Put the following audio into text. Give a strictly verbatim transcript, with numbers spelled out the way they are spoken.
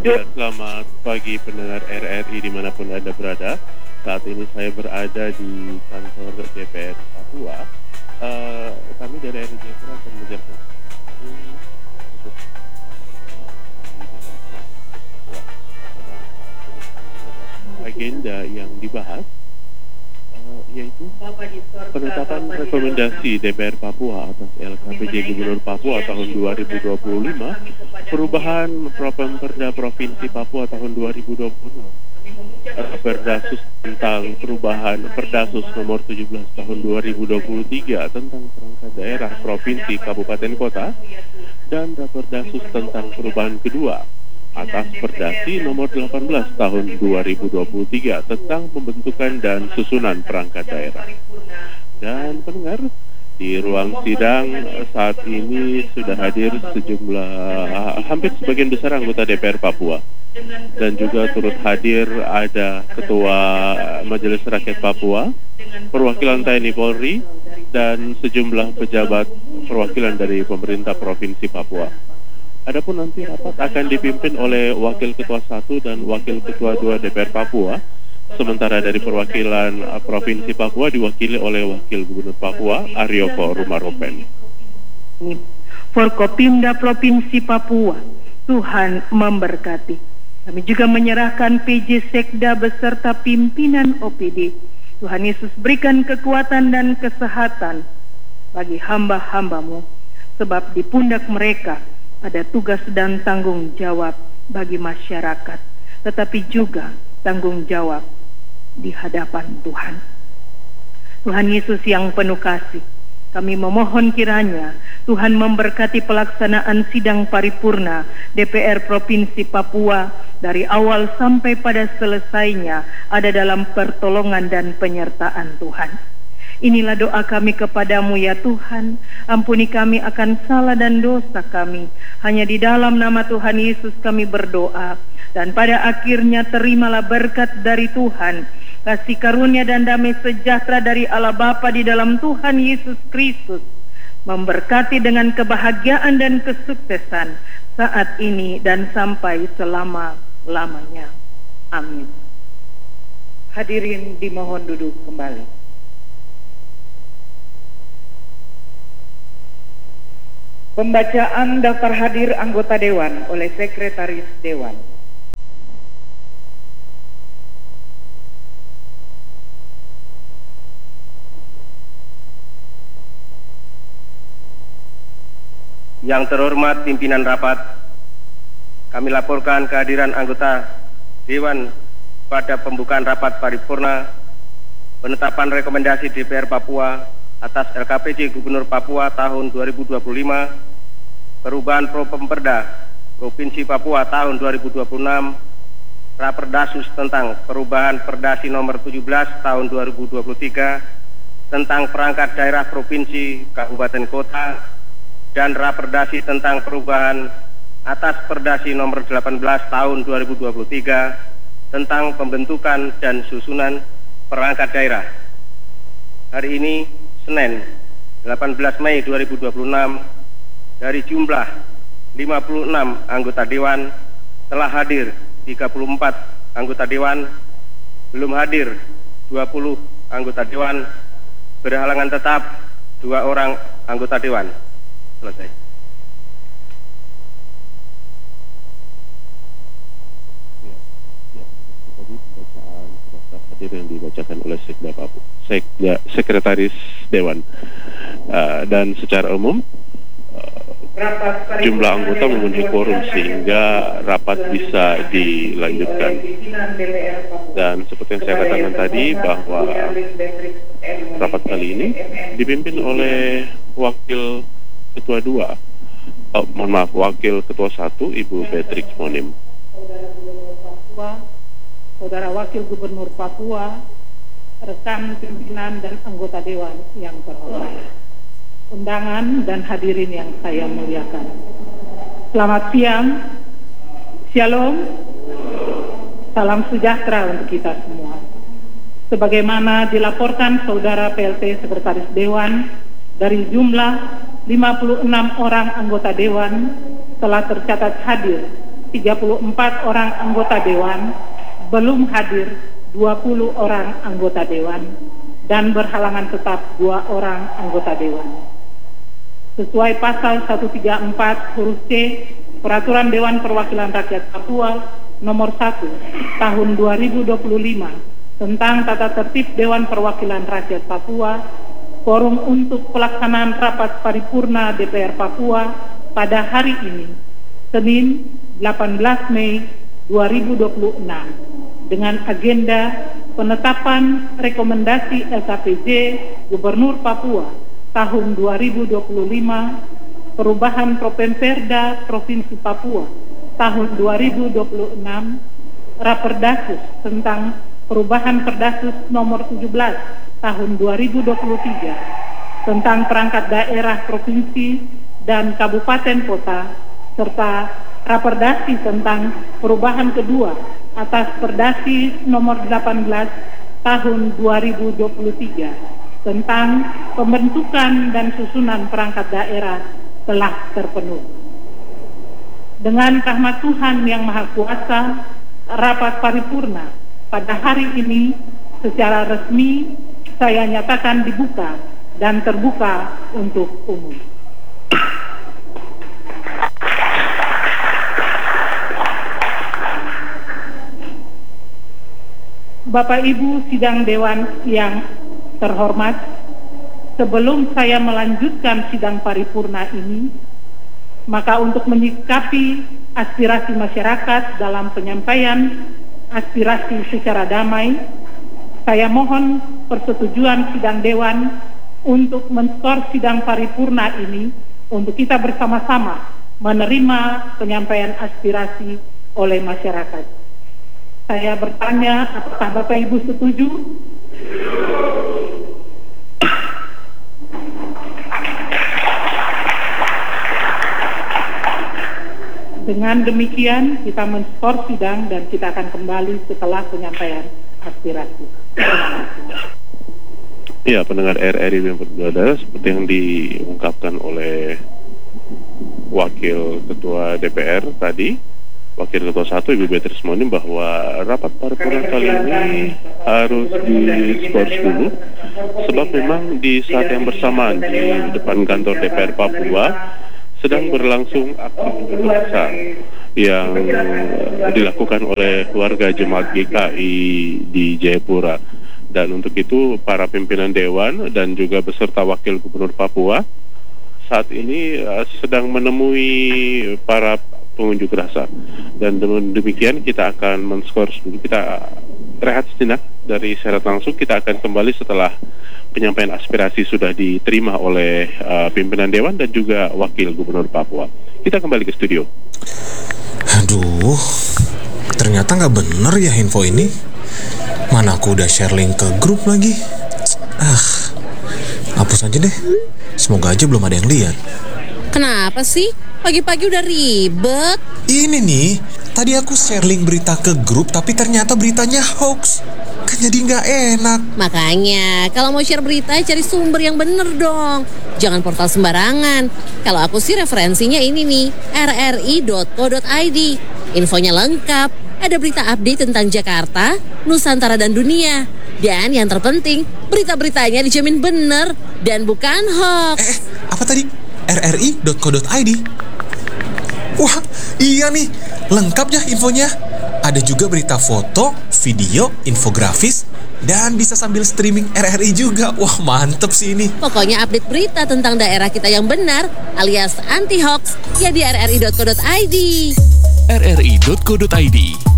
Ya, selamat pagi pendengar R R I dimanapun Anda berada. Saat ini saya berada di kantor D P R Papua. Uh, kami dari R R I Jayapura akan menjalankan agenda yang dibahas, uh, yaitu penetapan rekomendasi D P R Papua atas L K P J Gubernur Papua tahun dua ribu dua puluh lima, perubahan Propemperda Provinsi Papua tahun dua ribu dua puluh enam, Perdasus tentang perubahan Perdasus nomor tujuh belas tahun dua ribu dua puluh tiga tentang perangkat daerah provinsi kabupaten kota, dan Raperdasus tentang perubahan kedua atas Perdasi nomor delapan belas tahun dua ribu dua puluh tiga tentang pembentukan dan susunan perangkat daerah. Dan pendengar, di ruang sidang saat ini sudah hadir sejumlah hampir sebagian besar anggota D P R Papua, dan juga turut hadir ada Ketua Majelis Rakyat Papua, perwakilan T N I Polri, dan sejumlah pejabat perwakilan dari pemerintah Provinsi Papua. Adapun nanti rapat akan dipimpin oleh Wakil Ketua satu dan Wakil Ketua dua D P R Papua, sementara dari perwakilan Provinsi Papua diwakili oleh Wakil Gubernur Papua, Aryoko Rumaropen. Forkopimda Provinsi Papua, Tuhan memberkati. Kami juga menyerahkan P J Sekda beserta pimpinan O P D. Tuhan Yesus berikan kekuatan dan kesehatan bagi hamba-hambamu, sebab di pundak mereka ada tugas dan tanggung jawab bagi masyarakat, tetapi juga tanggung jawab di hadapan Tuhan. Tuhan Yesus yang penuh kasih, kami memohon kiranya Tuhan memberkati pelaksanaan sidang paripurna D P R Provinsi Papua dari awal sampai pada selesainya ada dalam pertolongan dan penyertaan Tuhan. Inilah doa kami kepadamu ya Tuhan, ampuni kami akan salah dan dosa kami. Hanya di dalam nama Tuhan Yesus kami berdoa, dan pada akhirnya terimalah berkat dari Tuhan, kasih karunia dan damai sejahtera dari Allah Bapa di dalam Tuhan Yesus Kristus, memberkati dengan kebahagiaan dan kesuksesan saat ini dan sampai selama-lamanya. Amin. Hadirin dimohon duduk kembali. Pembacaan daftar hadir anggota Dewan oleh Sekretaris Dewan. Yang terhormat pimpinan rapat, kami laporkan kehadiran anggota Dewan pada pembukaan rapat paripurna penetapan rekomendasi D P R Papua atas L K P J Gubernur Papua tahun dua ribu dua puluh lima, perubahan Propemperda Provinsi Papua tahun dua ribu dua puluh enam, Raperdasus tentang perubahan Perdasi nomor tujuh belas tahun dua ribu dua puluh tiga tentang perangkat daerah provinsi kabupaten kota, dan Raperdasi tentang perubahan atas Perdasi nomor delapan belas tahun dua ribu dua puluh tiga tentang pembentukan dan susunan perangkat daerah. Hari ini Senin delapan belas Mei dua ribu dua puluh enam, dari jumlah lima puluh enam anggota Dewan telah hadir tiga puluh empat anggota Dewan, belum hadir dua puluh anggota Dewan, berhalangan tetap dua orang anggota Dewan. Selesai. Ya, ya, tadi pembacaan daftar hadir yang dibacakan oleh Sekda Papua, Sekda, Sekretaris Dewan, uh, dan secara umum uh, jumlah anggota memenuhi quorum sehingga rapat bisa dilanjutkan. Dan seperti yang saya katakan tadi bahwa rapat kali ini dipimpin oleh Wakil Ketua dua, oh, mohon maaf, Wakil Ketua satu, Ibu Patrick Monim. Saudara Gubernur Papua, Saudara Wakil Gubernur Papua, rekan pimpinan dan anggota Dewan yang terhormat, undangan dan hadirin yang saya muliakan. Selamat siang, Shalom, salam sejahtera untuk kita semua. Sebagaimana dilaporkan Saudara P L T Sekretaris Dewan, dari jumlah lima puluh enam orang anggota Dewan telah tercatat hadir tiga puluh empat orang anggota Dewan, belum hadir dua puluh orang anggota Dewan, dan berhalangan tetap dua orang anggota Dewan. Sesuai pasal seratus tiga puluh empat huruf C Peraturan Dewan Perwakilan Rakyat Papua nomor satu tahun dua ribu dua puluh lima tentang tata tertib Dewan Perwakilan Rakyat Papua, forum untuk pelaksanaan rapat paripurna D P R Papua pada hari ini, Senin delapan belas Mei dua ribu dua puluh enam, dengan agenda penetapan rekomendasi L K P J Gubernur Papua tahun dua ribu dua puluh lima, perubahan Propemperda Provinsi Papua tahun dua ribu dua puluh enam, Raperdasus tentang perubahan Perdasus nomor tujuh belas tahun dua ribu dua puluh tiga tentang perangkat daerah provinsi dan kabupaten kota, serta Raperdasi tentang perubahan kedua atas Perdasi nomor delapan belas tahun dua ribu dua puluh tiga tentang pembentukan dan susunan perangkat daerah telah terpenuhi. Dengan rahmat Tuhan Yang Maha Kuasa, rapat paripurna pada hari ini secara resmi saya nyatakan dibuka dan terbuka untuk umum. Bapak Ibu sidang Dewan yang terhormat, sebelum saya melanjutkan sidang paripurna ini, maka untuk menyikapi aspirasi masyarakat dalam penyampaian aspirasi secara damai, saya mohon persetujuan sidang Dewan untuk men-skor sidang paripurna ini untuk kita bersama-sama menerima penyampaian aspirasi oleh masyarakat. Saya bertanya, apakah Bapak Ibu setuju? Dengan demikian kita men-skor sidang dan kita akan kembali setelah penyampaian aspirasi. Ya, pendengar R R I yang berada, seperti yang diungkapkan oleh Wakil Ketua D P R tadi, Wakil Ketua satu Ibu Beatrice Moni, bahwa rapat paripurna kali ini harus di-skor dulu, sebab memang di saat yang bersamaan di depan kantor D P R Papua sedang berlangsung aksi unjuk rasa yang dilakukan oleh warga jemaat G K I di Jayapura. Dan untuk itu para pimpinan Dewan dan juga beserta Wakil Gubernur Papua saat ini uh, sedang menemui para pengunjuk rasa. Dan demikian kita akan men-skor dulu. Kita rehat sejenak dari syarat langsung. Kita akan kembali setelah penyampaian aspirasi sudah diterima oleh uh, pimpinan Dewan dan juga Wakil Gubernur Papua. Kita kembali ke studio. Aduh, ternyata nggak bener ya info ini. Mana aku udah share link ke grup lagi. Ah, hapus aja deh. Semoga aja belum ada yang lihat. Kenapa sih? Pagi-pagi udah ribet. Ini nih, tadi aku share link berita ke grup, tapi ternyata beritanya hoax. Kan jadi nggak enak. Makanya, kalau mau share berita, cari sumber yang bener dong. Jangan portal sembarangan. Kalau aku sih referensinya ini nih, r r i dot co dot i d. Infonya lengkap. Ada berita update tentang Jakarta, Nusantara, dan dunia. Dan yang terpenting, berita-beritanya dijamin bener dan bukan hoax. Eh, apa tadi? r r i dot co dot i d. Wah, iya nih, lengkap ya infonya. Ada juga berita foto, video, infografis, dan bisa sambil streaming R R I juga. Wah, mantep sih ini. Pokoknya update berita tentang daerah kita yang benar alias anti-hoax ya di r r i dot co dot i d. r r i dot co dot i d